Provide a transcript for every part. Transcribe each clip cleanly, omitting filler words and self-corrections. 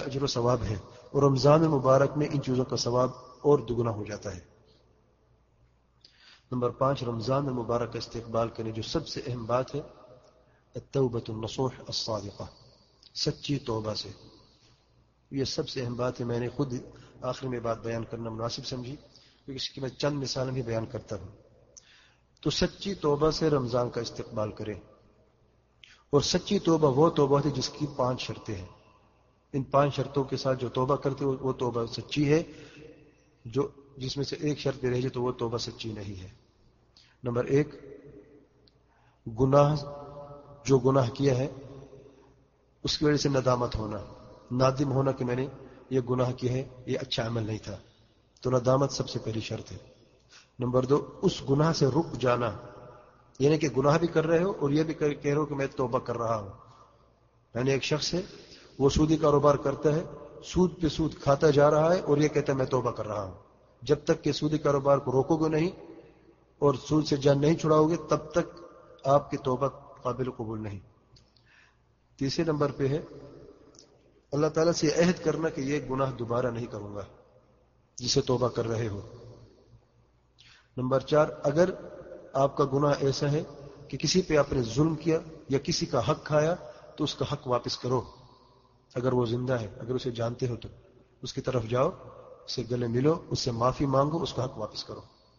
اجر و ثواب ہے، اور رمضان مبارک میں ان چیزوں کا ثواب اور دگنا ہو جاتا ہے۔ نمبر 5، رمضان المبارک کا استقبال کریں جو سب سے اہم بات ہے، التوبۃ النصوح الصادقہ، سچی توبہ سے۔ یہ سب سے اہم بات ہے۔ میں نے خود آخر میں بات بیان کرنا مناسب سمجھی کیونکہ اس کی میں چند مثالیں بھی بیان کرتا ہوں۔ تو سچی توبہ سے رمضان کا استقبال کریں، اور سچی توبہ وہ توبہ ہے جس کی 5 شرطیں ہیں۔ ان 5 شرطوں کے ساتھ جو توبہ کرتے ہو وہ توبہ سچی ہے، جو جس میں سے ایک شرط رہ جائے تو وہ توبہ سچی نہیں ہے۔ نمبر 1، جو گناہ کیا ہے اس کی وجہ سے ندامت ہونا، نادم ہونا کہ میں نے یہ گناہ کیا ہے، یہ اچھا عمل نہیں تھا، تو ندامت سب سے پہلی شرط ہے۔ نمبر 2، اس گناہ سے رک جانا، یعنی کہ گناہ بھی کر رہے ہو اور یہ بھی کہہ رہے ہو کہ میں توبہ کر رہا ہوں۔ یعنی ایک شخص ہے، وہ سودی کاروبار کرتا ہے، سود پہ سود کھاتا جا رہا ہے اور یہ کہتا ہے میں توبہ کر رہا ہوں۔ جب تک کہ سودی کاروبار کو روکو گے نہیں اور سود سے جان نہیں چھڑاؤ گے تب تک آپ کی توبہ قابل قبول نہیں۔ تیسرے نمبر پہ ہے اللہ تعالیٰ سے عہد کرنا کہ یہ گناہ دوبارہ نہیں کروں گا جسے توبہ کر رہے ہو۔ نمبر 4، اگر آپ کا گناہ ایسا ہے کہ کسی پہ آپ نے ظلم کیا یا کسی کا حق کھایا تو اس کا حق واپس کرو۔ اگر وہ زندہ ہے، اگر اسے جانتے ہو تو اس کی طرف جاؤ، اسے گلے ملو، اس سے معافی مانگو، اس کا حق واپس کرو۔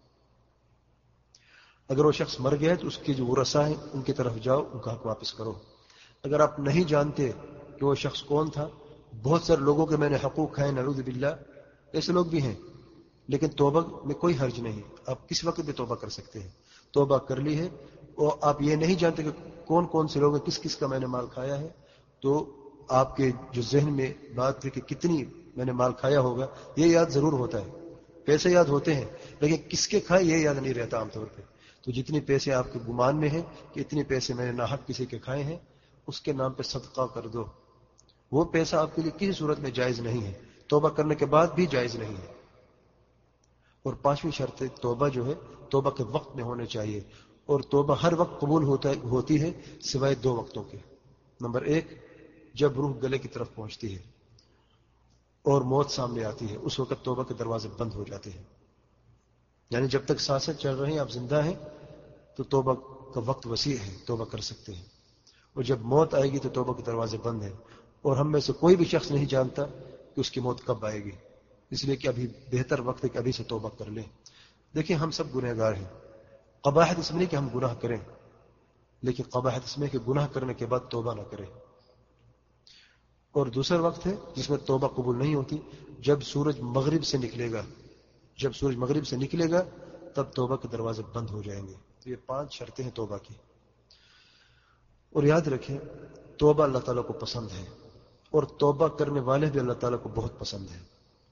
اگر وہ شخص مر گیا ہے تو اس کے جو ورثاء ہیں ان کی طرف جاؤ، ان کا حق واپس کرو۔ اگر آپ نہیں جانتے کہ وہ شخص کون تھا، بہت سارے لوگوں کے میں نے حقوق کھائے، نعوذ باللہ، ایسے لوگ بھی ہیں، لیکن توبہ میں کوئی حرج نہیں، آپ کس وقت بھی توبہ کر سکتے ہیں۔ توبہ کر لی ہے اور آپ یہ نہیں جانتے کہ کون کون سے لوگ ہیں، کس کس کا میں نے مال کھایا ہے، تو آپ کے جو ذہن میں بات ہے کہ کتنی میں نے مال کھایا ہوگا، یہ یاد ضرور ہوتا ہے۔ پیسے یاد ہوتے ہیں لیکن کس کے کھائے یہ یاد نہیں رہتا عام طور پہ۔ تو جتنے پیسے آپ کے گمان میں ہیں کہ اتنے پیسے میں نے ناحق کسی کے کھائے ہیں، اس کے نام پہ صدقہ کر دو۔ وہ پیسہ آپ کے لیے کسی صورت میں جائز نہیں ہے، توبہ کرنے کے بعد بھی جائز نہیں ہے۔ اور 5ویں شرط توبہ جو ہے توبہ کے وقت میں ہونے چاہیے، اور توبہ ہر وقت قبول ہوتی ہے سوائے 2 وقتوں کے۔ نمبر 1، جب روح گلے کی طرف پہنچتی ہے اور موت سامنے آتی ہے، اس وقت توبہ کے دروازے بند ہو جاتے ہیں۔ یعنی جب تک سانسیں چل رہی ہیں، آپ زندہ ہیں، تو توبہ کا وقت وسیع ہے، توبہ کر سکتے ہیں۔ اور جب موت آئے گی تو توبہ کے دروازے بند ہیں، اور ہم میں سے کوئی بھی شخص نہیں جانتا کہ اس کی موت کب آئے گی، اس لیے کہ ابھی بہتر وقت ہے کہ ابھی سے توبہ کر لیں۔ دیکھیں، ہم سب گنہگار ہیں، قباحت اس میں نہیں کہ ہم گناہ کریں، لیکن قباحت اس میں کہ گناہ کرنے کے بعد توبہ نہ کریں۔ اور دوسرا وقت ہے جس میں توبہ قبول نہیں ہوتی، جب سورج مغرب سے نکلے گا، جب سورج مغرب سے نکلے گا تب توبہ کے دروازے بند ہو جائیں گے۔ تو یہ 5 شرطیں ہیں توبہ کی۔ اور یاد رکھیں، توبہ اللہ تعالیٰ کو پسند ہے، اور توبہ کرنے والے بھی اللہ تعالیٰ کو بہت پسند ہے۔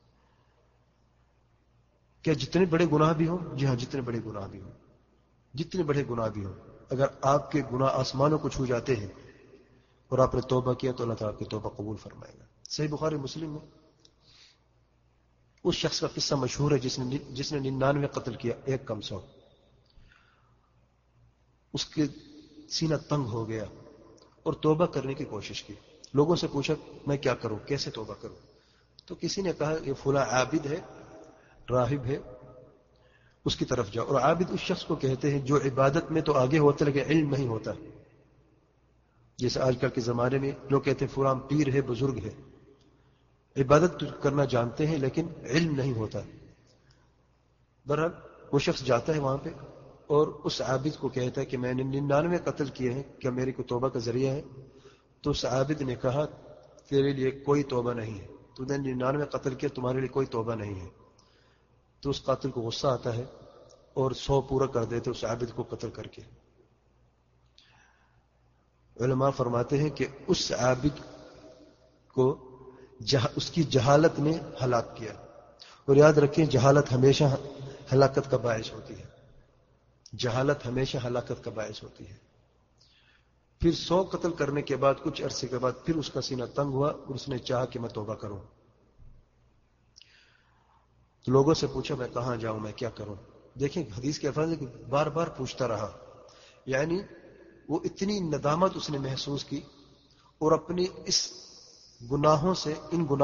کیا جتنے بڑے گناہ بھی ہوں؟ جی ہاں، جتنے بڑے گناہ بھی ہوں، جتنے بڑے گناہ بھی ہوں، اگر آپ کے گناہ آسمانوں کو چھو جاتے ہیں اور آپ نے توبہ کیا تو اللہ تعالیٰ کی توبہ قبول فرمائے گا۔ صحیح بخاری مسلم میں اس شخص کا قصہ مشہور ہے جس نے 99 قتل کیا، 1 کم 100۔ اس کے سینہ تنگ ہو گیا اور توبہ کرنے کی کوشش کی۔ لوگوں سے پوچھا میں کیا کروں، کیسے توبہ کروں؟ تو کسی نے کہا یہ فلاں عابد ہے، راہب ہے، اس کی طرف جاؤ۔ اور عابد اس شخص کو کہتے ہیں جو عبادت میں تو آگے ہوتا لیکن علم نہیں ہوتا۔ جیسے آج کل کے زمانے میں لوگ کہتے ہیں فلاں پیر ہے، بزرگ ہے، عبادت کرنا جانتے ہیں لیکن علم نہیں ہوتا۔ بہرحال وہ شخص جاتا ہے وہاں پہ اور اس عابد کو کہتا ہے کہ میں نے 99 قتل کیے ہیں، کیا میری کوئی توبہ کا ذریعہ ہے؟ تو اس عابد نے کہا تیرے لیے کوئی توبہ نہیں ہے، تو نے 99 قتل کیا، تمہارے لیے کوئی توبہ نہیں ہے۔ تو اس قاتل کو غصہ آتا ہے اور 100 پورا کر دیتے اس عابد کو قتل کر کے۔ علماء فرماتے ہیں کہ اس عابد کو اس کی جہالت نے ہلاک کیا۔ اور یاد رکھیں، جہالت ہمیشہ ہلاکت کا باعث ہوتی ہے، جہالت ہمیشہ ہلاکت کا باعث ہوتی ہے۔ پھر 100 قتل کرنے کے بعد کچھ عرصے کے بعد پھر اس کا سینہ تنگ ہوا اور اس نے چاہا کہ میں توبہ کروں۔ تو لوگوں سے پوچھا میں کہاں جاؤں، میں کیا کروں؟ دیکھیں حدیث کے الفاظ ہے کہ بار بار پوچھتا رہا، یعنی وہ اتنی ندامت اس نے محسوس کی اور اپنی اس گناہوں سے، ان گناہوں